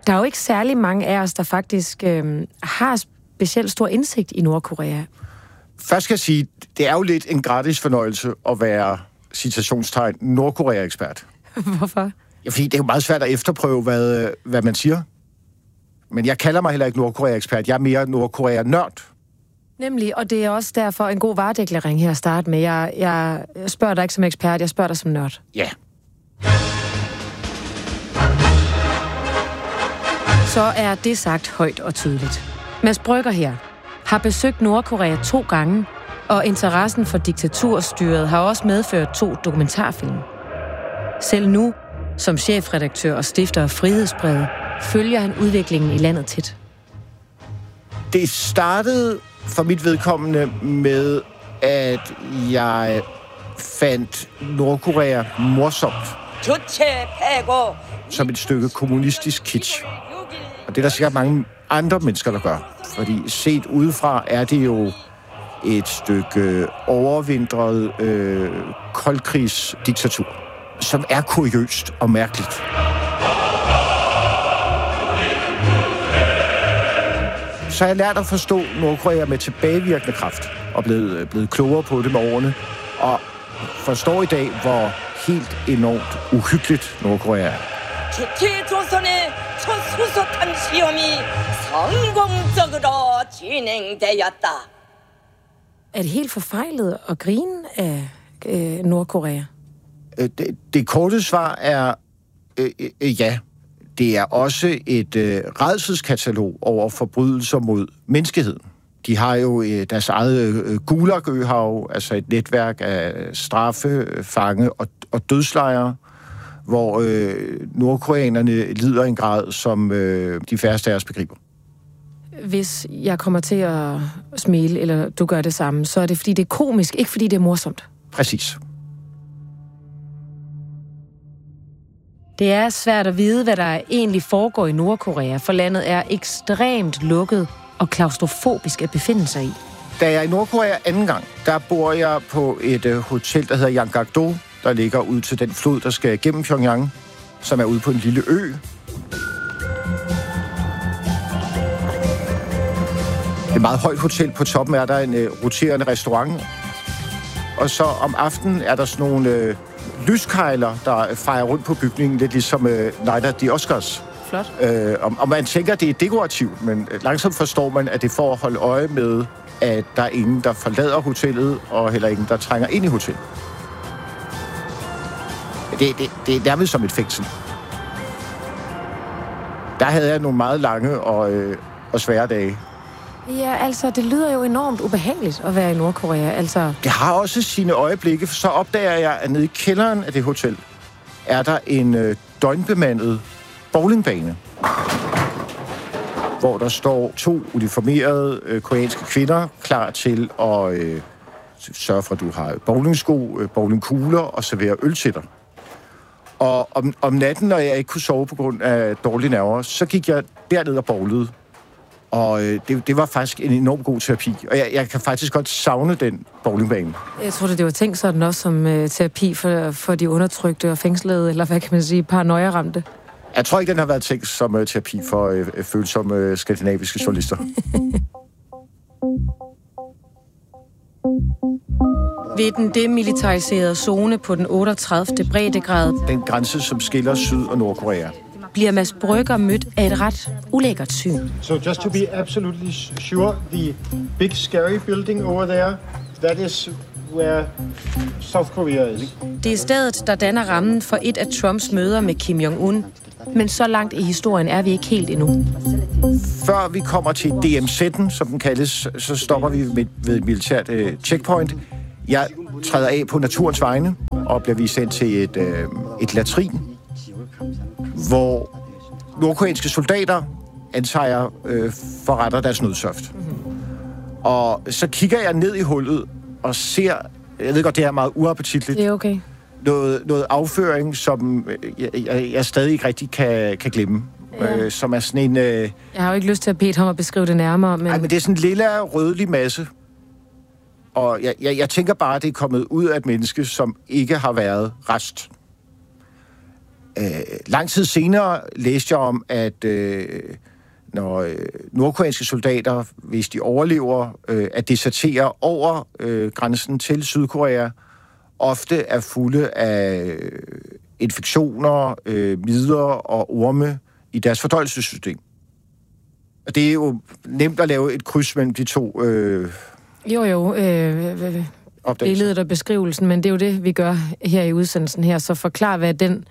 Der er jo ikke særlig mange af os, der faktisk har specielt stor indsigt i Nordkorea. Først skal jeg sige, det er jo lidt en gratis fornøjelse at være, citationstegn, Nordkorea-ekspert. Hvorfor? Ja, fordi det er jo meget svært at efterprøve, hvad man siger. Men jeg kalder mig heller ikke Nordkorea-ekspert. Jeg er mere Nordkorea-nørd. Nemlig, og det er også derfor en god varedeklarering her at starte med. Jeg spørger dig ikke som ekspert, jeg spørger dig som nørd. Ja. Så er det sagt højt og tydeligt. Mads Brügger her har besøgt Nordkorea 2 gange, og interessen for diktaturstyret har også medført 2 dokumentarfilm. Selv nu, som chefredaktør og stifter af Frihedsbrevet, følger han udviklingen i landet tæt. Det startede for mit vedkommende med, at jeg fandt Nordkorea morsomt. Som et stykke kommunistisk kitsch. Og det er der sikkert mange andre mennesker, der gør. Fordi set udefra er det jo et stykke overvintret koldkrigsdiktatur, som er kuriøst og mærkeligt. Så jeg lært at forstå Nordkorea med tilbagevirkende kraft, og blevet klogere på det med årene, og forstår i dag, hvor helt enormt uhyggeligt Nordkorea er. Er det helt forfejlet at grine af Nordkorea? Det korte svar er ja. Det er også et rædselskatalog over forbrydelser mod menneskeheden. De har jo deres eget Gulag-øhav, altså et netværk af straffe, fange og dødslejre, hvor nordkoreanerne lider i en grad, som de færreste af os begriber. Hvis jeg kommer til at smile, eller du gør det samme, så er det, fordi det er komisk, ikke fordi det er morsomt. Præcis. Det er svært at vide, hvad der egentlig foregår i Nordkorea, for landet er ekstremt lukket og klaustrofobisk at befinde sig i. Da jeg er i Nordkorea anden gang, der bor jeg på et hotel, der hedder Yanggakdo, der ligger ud til den flod, der skal gennem Pyongyang, som er ude på en lille ø. Et meget højt hotel. På toppen er der en roterende restaurant. Og så om aftenen er der sådan nogle lyskejler, der fejrer rundt på bygningen, lidt ligesom Night at the Oscars. Flot. Og man tænker, det er dekorativt, men langsomt forstår man, at det får at holde øje med, at der er ingen, der forlader hotellet, og heller ingen, der trænger ind i hotellet. Det er nærmest som et fængsel. Der havde jeg nogle meget lange og svære dage. Ja, altså, det lyder jo enormt ubehageligt at være i Nordkorea, altså. Det har også sine øjeblikke, for så opdager jeg, at nede i kælderen af det hotel, er der en døgnbemandet bowlingbane, hvor der står 2 uniformerede koreanske kvinder klar til at sørge for, at du har bowlingsko, bowlingkugler og servere øl til dig. Og om natten, når jeg ikke kunne sove på grund af dårlige nerver, så gik jeg derned og bowlede. Og det var faktisk en enormt god terapi. Og jeg kan faktisk godt savne den bowlingbane. Jeg tror, det var tænkt sådan også som terapi for de undertrykte og fængslede, eller hvad kan man sige, paranoia-ramte. Jeg tror ikke, den har været tænkt som terapi for følsomme skandinaviske journalister. Ved den demilitariserede zone på den 38. breddegrad, den grænse, som skiller Syd- og Nordkorea, bliver Mads Brügger mødt af et ret ulækkert syn. So just to be absolutely sure, the big scary building over there, that is where South Korea is. Det er stedet, der danner rammen for et af Trumps møder med Kim Jong-un. Men så langt i historien er vi ikke helt endnu. Før vi kommer til DMZ'en, som den kaldes, så stopper vi ved et militært checkpoint. Jeg træder af på naturens vegne og bliver vist ind til et latrin, hvor nordkoreanske soldater, antager jeg, forretter deres nødsøft. Og så kigger jeg ned i hullet og ser, jeg ved godt, det er meget uappetitligt. Det er okay. Noget afføring, som jeg stadig ikke rigtig kan glemme. Ja. Som er sådan en... Jeg har jo ikke lyst til at bede ham at beskrive det nærmere, men... Nej, men det er sådan en lille rødlig masse. Og jeg tænker bare, at det er kommet ud af et menneske, som ikke har været rest. Lang tid senere læste jeg om, at når nordkoreanske soldater, hvis de overlever at desertere over grænsen til Sydkorea, ofte er fulde af infektioner, midler og orme i deres fordøjelsessystem. Og det er jo nemt at lave et kryds mellem de to billedet og beskrivelsen, men det er jo det, vi gør her i udsendelsen her. Så forklar, hvad den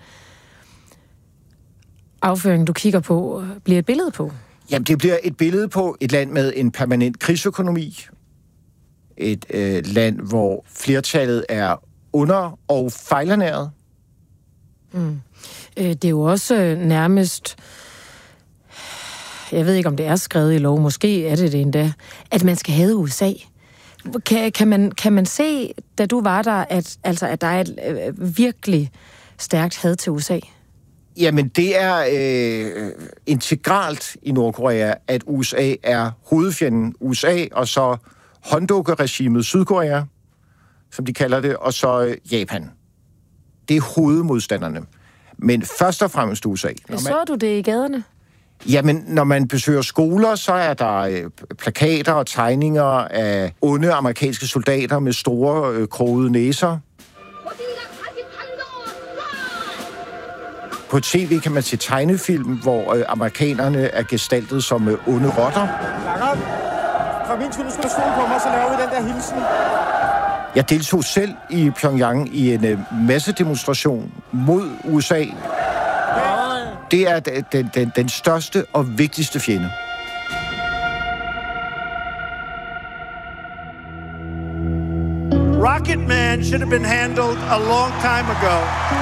afføring, du kigger på, bliver et billede på. Jamen, det bliver et billede på et land med en permanent krigsøkonomi. Et land, hvor flertallet er under- og fejlernæret. Det er jo også nærmest... Jeg ved ikke, om det er skrevet i lov. Måske er det endda. At man skal have USA. Kan man se, da du var der, at der er et virkelig stærkt had til USA? Jamen, det er integralt i Nordkorea, at USA er hovedfjenden. USA, og så hånddukkerregimet Sydkorea, som de kalder det, og så Japan. Det er hovedmodstanderne. Men først og fremmest USA. Så du det i gaderne? Jamen, når man besøger skoler, så er der plakater og tegninger af onde amerikanske soldater med store krogede næser. På tv kan man se tegnefilm, hvor amerikanerne er gestaltet som onde rotter. Jakob, for min skyld, skal du stole på mig, så laver vi den der hilsen. Jeg deltog selv i Pyongyang i en massedemonstration mod USA. Det er den største og vigtigste fjende. Rocket Man should have been handled a long time ago.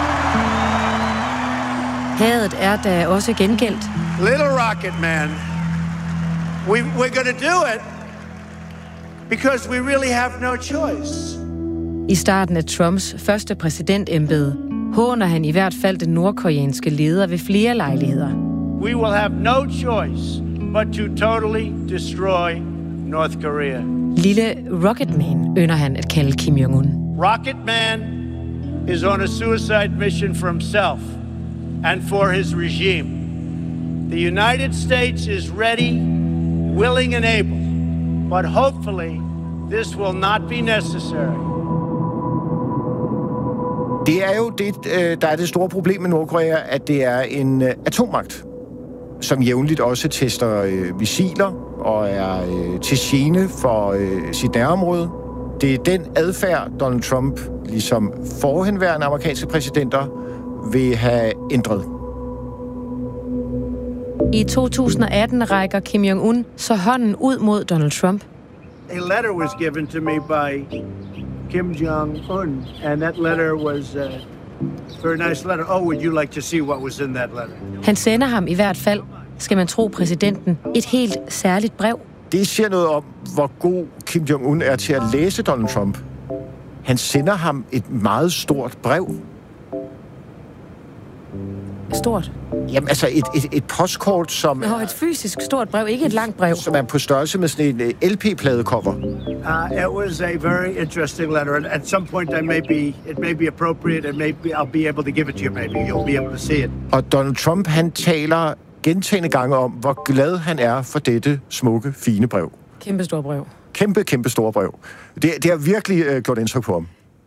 Hadet er da også gengældt. Little Rocket Man, we're going to do it because we really have no choice. I starten af Trumps første præsidentembede håner han i hvert fald den nordkoreanske leder ved flere lejligheder. We will have no choice but to totally destroy North Korea. Lille Rocketman ynder han at kalde Kim Jong-un. Rocket Man is on a suicide mission for himself and for his regime. The United States is ready, willing and able, but hopefully this will not be necessary. Det er jo det, der er det store problem med Nordkorea, at det er en atommagt, som jævnligt også tester missiler og er til gene for sit nærområde. Det er den adfærd, Donald Trump, ligesom forhenværende amerikanske præsidenter, vil have ændret. I 2018 rækker Kim Jong-un så hånden ud mod Donald Trump. A letter was given to me by Kim Jong-un, and that letter was a very nice letter. Oh, would you like to see what was in that letter? Han sender ham i hvert fald, skal man tro præsidenten, et helt særligt brev. Det siger noget om, hvor god Kim Jong-un er til at læse Donald Trump. Han sender ham et meget stort brev. Stort? Jamen altså et postkort, som... Et fysisk stort brev, ikke et langt brev. Som er på størrelse med sådan en LP-pladecover. It was a very interesting letter, and at some point it may be appropriate, and maybe I'll be able to give it to you, maybe you'll be able to see it. Og Donald Trump, han taler gentagne gange om, hvor glad han er for dette smukke, fine brev. Kæmpe store brev. Kæmpe store brev. Det har virkelig gjort indtryk på ham.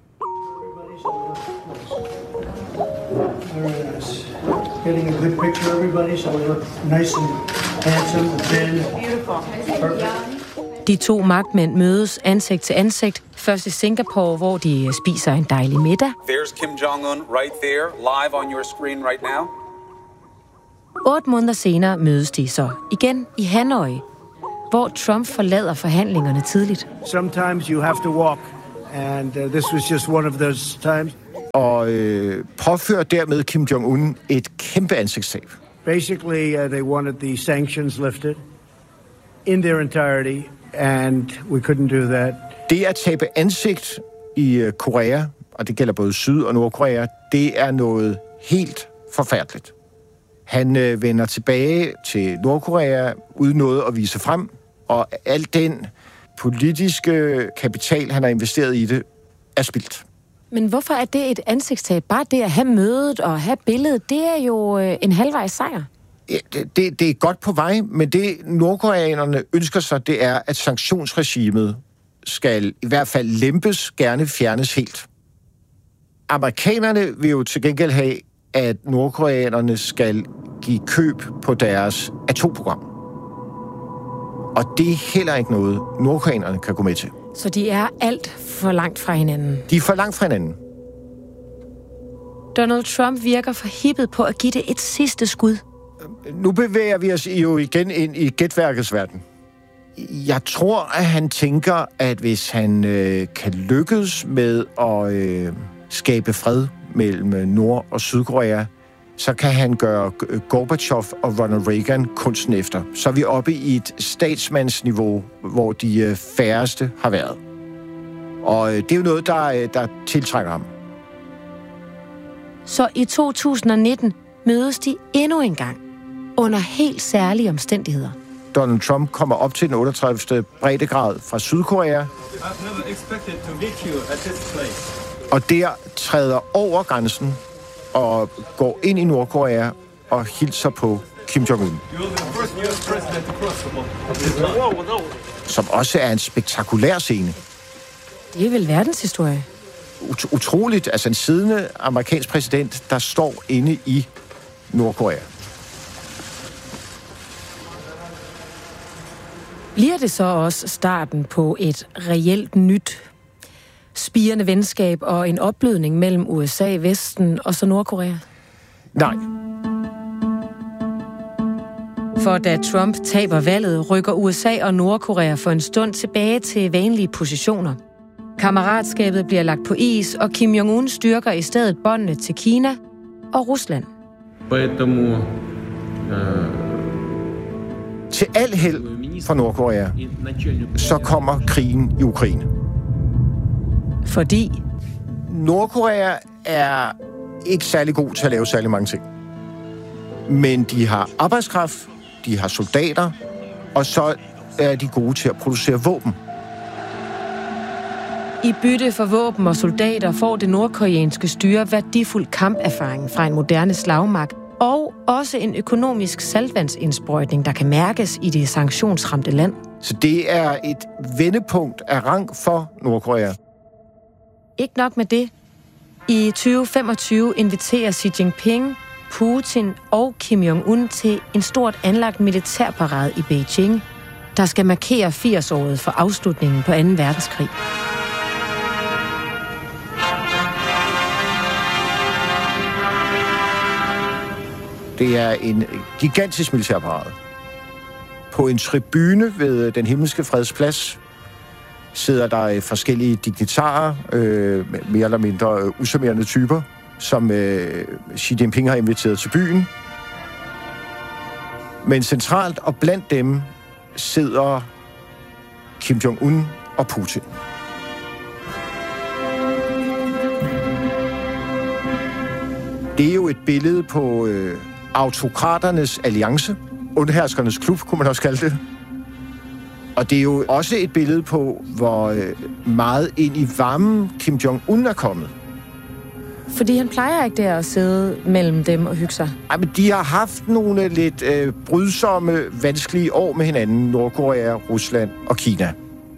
Getting a good picture of everybody, so we look nice and handsome and thin. Beautiful. De to magtmænd mødes ansigt til ansigt, først i Singapore, hvor de spiser en dejlig middag. There's Kim Jong-un right there, live on your screen right now. 8 måneder senere mødes de så igen i Hanoi, hvor Trump forlader forhandlingerne tidligt. Sometimes you have to walk, and this was just one of those times. Og påfører dermed Kim Jong-un et kæmpe ansigtstab. Basically, they wanted the sanctions lifted in their entirety, and we couldn't do that. Det at tabe ansigt i Korea, og det gælder både Syd- og Nordkorea, det er noget helt forfærdeligt. Han vender tilbage til Nordkorea uden noget at vise frem, og al den politiske kapital, han har investeret i det, er spildt. Men hvorfor er det et ansigtstab? Bare det at have mødet og have billedet, det er jo en halvvejs sejr. Ja, det er godt på vej, men det nordkoreanerne ønsker sig, det er, at sanktionsregimet skal i hvert fald lempes, gerne fjernes helt. Amerikanerne vil jo til gengæld have, at nordkoreanerne skal give køb på deres atomprogram. Og det er heller ikke noget, nordkoreanerne kan gå med til. Så de er alt for langt fra hinanden? De er for langt fra hinanden. Donald Trump virker forhippet på at give det et sidste skud. Nu bevæger vi os jo igen ind i gætværkets verden. Jeg tror, at han tænker, at hvis han kan lykkes med at skabe fred mellem Nord- og Sydkorea, så kan han gøre Gorbachev og Ronald Reagan kunsten efter. Så er vi oppe i et statsmandsniveau, hvor de færreste har været. Og det er jo noget, der tiltrækker ham. Så i 2019 mødes de endnu en gang, under helt særlige omstændigheder. Donald Trump kommer op til den 38. breddegrad fra Sydkorea. Og der træder over grænsen og går ind i Nordkorea og hilser på Kim Jong-un. Som også er en spektakulær scene. Det er vel verdenshistorie. Utroligt, altså en siddende amerikansk præsident, der står inde i Nordkorea. Bliver det så også starten på et reelt nyt spirende venskab og en opblødning mellem USA, Vesten og så Nordkorea? Nej. For da Trump taber valget, rykker USA og Nordkorea for en stund tilbage til vanlige positioner. Kammeratskabet bliver lagt på is, og Kim Jong-un styrker i stedet båndene til Kina og Rusland. Til al held for Nordkorea, så kommer krigen i Ukraine. Fordi Nordkorea er ikke særlig god til at lave særlig mange ting. Men de har arbejdskraft, de har soldater, og så er de gode til at producere våben. i bytte for våben og soldater får det nordkoreanske styre værdifuld kamperfaring fra en moderne slagmark, og også en økonomisk saltvandsindsprøjtning, der kan mærkes i det sanktionsramte land. Så det er et vendepunkt af rang for Nordkorea. Ikke nok med det. I 2025 inviterer Xi Jinping, Putin og Kim Jong-un til en stort anlagt militærparade i Beijing, der skal markere 80-året for afslutningen på 2. verdenskrig. Det er en gigantisk militærparade. På en tribune ved den himmelske fredsplads sidder der forskellige dignitarer, mere eller mindre usammerende typer, som Xi Jinping har inviteret til byen. Men centralt og blandt dem sidder Kim Jong-un og Putin. Det er jo et billede på autokraternes alliance, undherskernes klub, kunne man også kalde det. Og det er jo også et billede på, hvor meget ind i varmen Kim Jong-un er kommet. Fordi han plejer ikke der at sidde mellem dem og hygge sig. Ej, men de har haft nogle lidt brydsomme, vanskelige år med hinanden, Nordkorea, Rusland og Kina.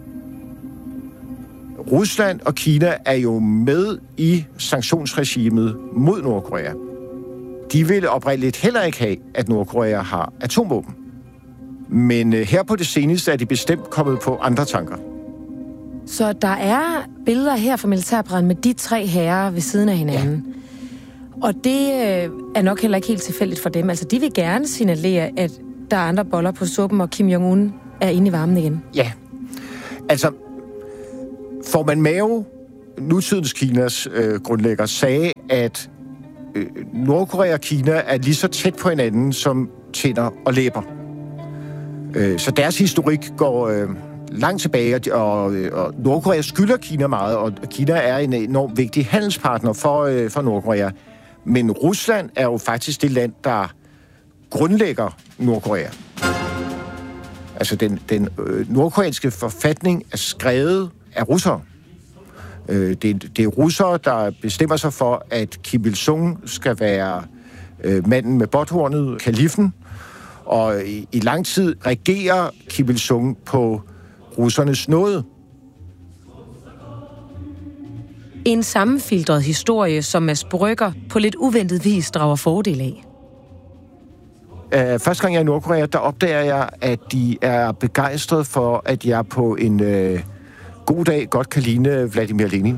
Rusland og Kina er jo med i sanktionsregimet mod Nordkorea. De ville oprindeligt heller ikke have, at Nordkorea har atomvåben. Men her på det seneste er de bestemt kommet på andre tanker. Så der er billeder her fra militærparaden med de 3 herrer ved siden af hinanden. Ja. Og det er nok heller ikke helt tilfældigt for dem. Altså, de vil gerne signalere, at der er andre boller på suppen, og Kim Jong-un er inde i varmen igen. Ja. Altså, formand Mao, nutidens Kinas grundlægger, sagde, at Nordkorea og Kina er lige så tæt på hinanden som tænder og læber. Så deres historik går langt tilbage, og Nordkorea skylder Kina meget, og Kina er en enormt vigtig handelspartner for Nordkorea. Men Rusland er jo faktisk det land, der grundlægger Nordkorea. Altså den nordkoreanske forfatning er skrevet af russere. Det er russere, der bestemmer sig for, at Kim Il-sung skal være manden med båthornet, kalifen, og i lang tid regerer Kim Il-sung på russernes nåde. En sammenfiltret historie, som Mads Brügger på lidt uventet vis drager fordel af. Første gang jeg er i Nordkorea, der opdager jeg, at de er begejstrede for, at jeg på en god dag godt kan ligne Vladimir Lenin.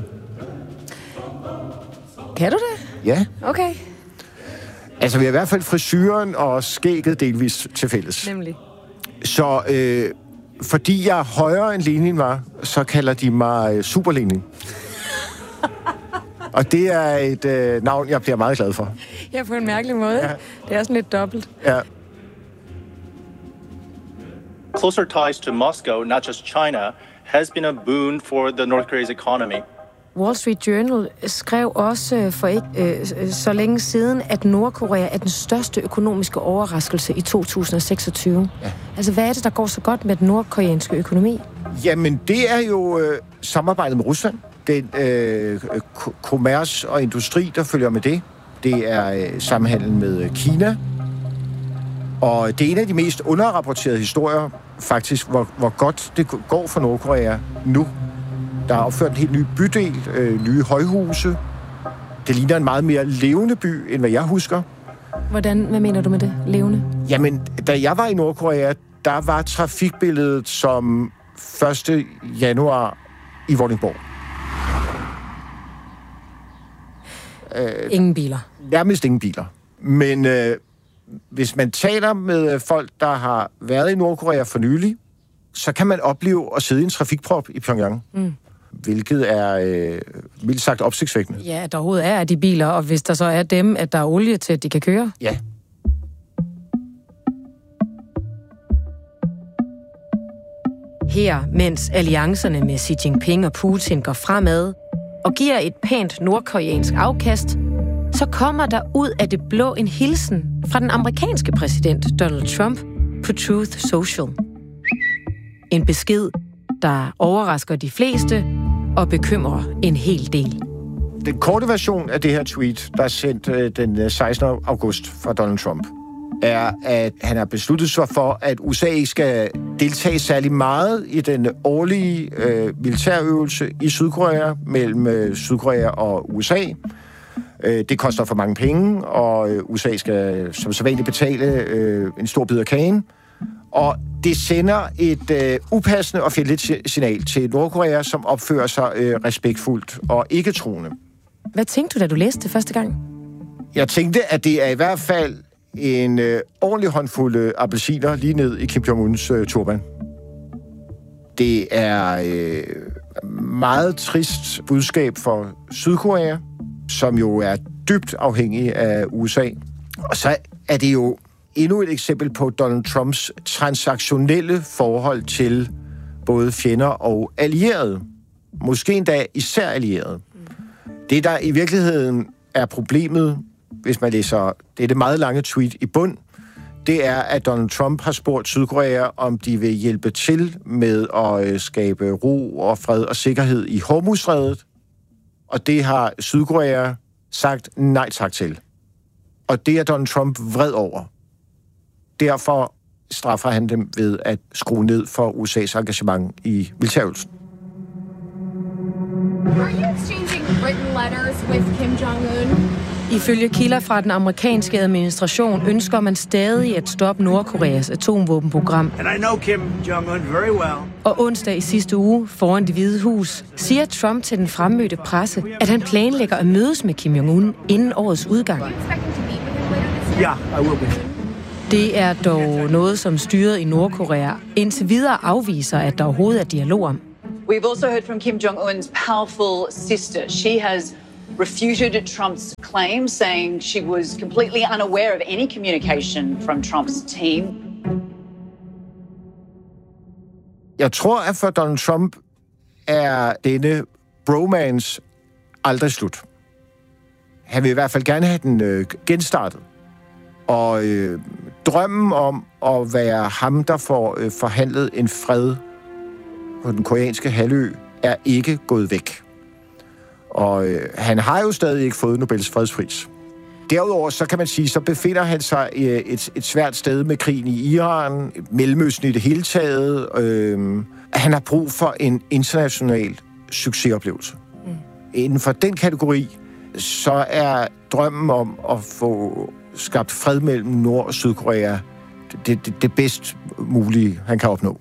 Kan du det? Ja. Okay. Altså, vi har i hvert fald frisyren og skægget delvis til fælles. Nemlig. Så fordi jeg er højere end Lenin var, så kalder de mig Super Lenin. Og det er et navn, jeg bliver meget glad for. Ja, på en mærkelig måde. Ja. Det er sådan lidt dobbelt. Ja. Closer ties to Moscow, not just China, has been a boon for the North Korea's economy. Wall Street Journal skrev også for ikke så længe siden, at Nordkorea er den største økonomiske overraskelse i 2026. Ja. Altså, hvad er det, der går så godt med den nordkoreanske økonomi? Jamen, det er jo samarbejdet med Rusland. Den kommers og industri, der følger med det. Det er samhandel med Kina. Og det er en af de mest underrapporterede historier, faktisk, hvor godt det går for Nordkorea nu. Der er opført en helt ny bydel, nye højhuse. Det ligner en meget mere levende by, end hvad jeg husker. Hvad mener du med det, levende? Jamen, da jeg var i Nordkorea, der var trafikbilledet som 1. januar i Vordingborg. Ingen biler. Nærmest ingen biler. Men hvis man taler med folk, der har været i Nordkorea for nylig, så kan man opleve at sidde i en trafikprop i Pyongyang. Mm. Hvilket er, mildt sagt, opsigtsvækkende. Ja, at der overhovedet er de biler, og hvis der så er dem, at der er olie til, at de kan køre. Ja. Her, mens alliancerne med Xi Jinping og Putin går fremad og giver et pænt nordkoreansk afkast, så kommer der ud af det blå en hilsen fra den amerikanske præsident Donald Trump på Truth Social. En besked, der overrasker de fleste og bekymrer en hel del. Den korte version af det her tweet, der er sendt den 16. august fra Donald Trump, er, at han har besluttet sig for, at USA ikke skal deltage særlig meget i den årlige militærøvelse i Sydkorea mellem Sydkorea og USA. Det koster for mange penge, og USA skal som sædvanligt betale en stor bid af kagen. Og det sender et upassende og fjendtligt signal til Nordkorea, som opfører sig respektfuldt og ikke troende. Hvad tænkte du, da du læste det første gang? Jeg tænkte, at det er i hvert fald en ordentlig håndfuld appelsiner lige ned i Kim Jong-uns turban. Det er meget trist budskab for Sydkorea, som jo er dybt afhængig af USA. Og så er det jo endnu et eksempel på Donald Trumps transaktionelle forhold til både fjender og allierede. Måske endda især allierede. Det, der i virkeligheden er problemet, hvis man læser det meget lange tweet i bund, det er, at Donald Trump har spurgt Sydkorea, om de vil hjælpe til med at skabe ro og fred og sikkerhed i Hormuzstrædet. Og det har Sydkorea sagt nej tak til. Og det er Donald Trump vred over. Derfor straffer han dem ved at skrue ned for USA's engagement i militærøvelsen. Are you exchanging written letters with Kim Jong-un? Ifølge kilder fra den amerikanske administration ønsker man stadig at stoppe Nordkoreas atomvåbenprogram. And I know Kim Jong-un very well. Og onsdag i sidste uge foran Det Hvide Hus siger Trump til den fremmødte presse, at han planlægger at mødes med Kim Jong-un inden årets udgang. Yeah, I will be. Det er dog noget, som styret i Nordkorea indtil videre afviser, at der overhovedet er dialog om. We've also heard from Kim Jong-un's powerful sister. She has refuted Trump's claim, saying she was completely unaware of any communication from Trump's team. Jeg tror, at for Donald Trump er denne bromance aldrig slut. Han vil i hvert fald gerne have den genstartet. Og drømmen om at være ham, der får forhandlet en fred på den koreanske halvø, er ikke gået væk. Og han har jo stadig ikke fået Nobels fredspris. Derudover, så kan man sige, så befinder han sig et svært sted med krigen i Iran, Mellemøsten i det hele taget. Han har brug for en international succesoplevelse. Inden for den kategori, så er drømmen om at få skabt fred mellem Nord- og Sydkorea det bedst mulige, han kan opnå.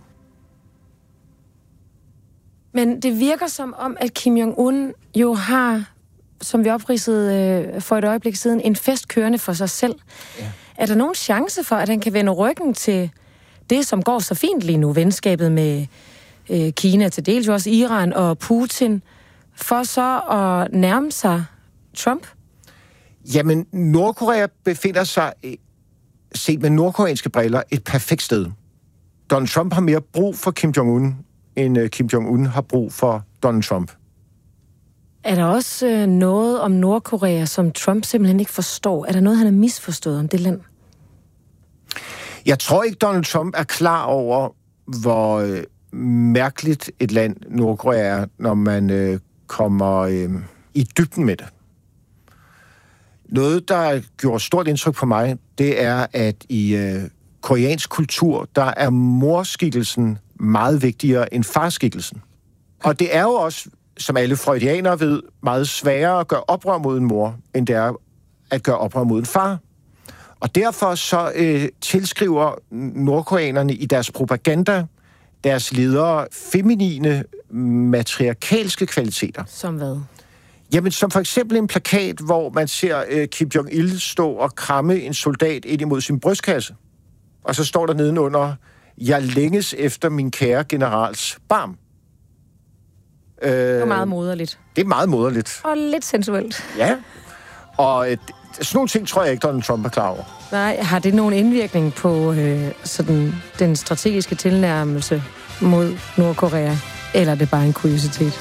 Men det virker som om, at Kim Jong-un jo har, som vi opridsede for et øjeblik siden, en fest kørende for sig selv. Ja. Er der nogen chance for, at han kan vende ryggen til det, som går så fint lige nu, venskabet med Kina, til dels også Iran og Putin, for så at nærme sig Trump? Jamen, Nordkorea befinder sig, set med nordkoreanske briller, et perfekt sted. Donald Trump har mere brug for Kim Jong-un, end Kim Jong-un har brug for Donald Trump. Er der også noget om Nordkorea, som Trump simpelthen ikke forstår? Er der noget, han har misforstået om det land? Jeg tror ikke, Donald Trump er klar over, hvor mærkeligt et land Nordkorea er, når man kommer i dybden med det. Noget, der gjorde stort indtryk på mig, det er, at i koreansk kultur, der er morskikkelsen meget vigtigere end farskikkelsen. Og det er jo også, som alle freudianere ved, meget sværere at gøre oprør mod en mor, end det er at gøre oprør mod en far. Og derfor så tilskriver nordkoreanerne i deres propaganda deres ledere feminine, matriarkalske kvaliteter. Som hvad? Jamen, som for eksempel en plakat, hvor man ser Kim Jong-il stå og kramme en soldat ind imod sin brystkasse. Og så står der nedenunder, jeg længes efter min kære generals barm. Det er meget moderligt. Det er meget moderligt. Og lidt sensuelt. Ja, og sådan nogle ting tror jeg ikke, Donald Trump er klar over. Nej, har det nogen indvirkning på sådan den strategiske tilnærmelse mod Nordkorea? Eller er det bare en kuriositet?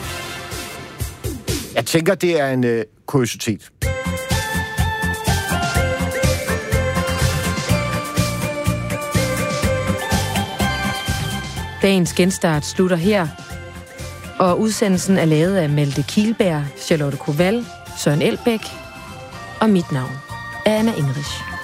Jeg tænker, det er en kuriositet. Dagens genstart slutter her, og udsendelsen er lavet af Malte Kielberg, Charlotte Koval, Søren Elbæk, og mit navn er Anna Ingrich.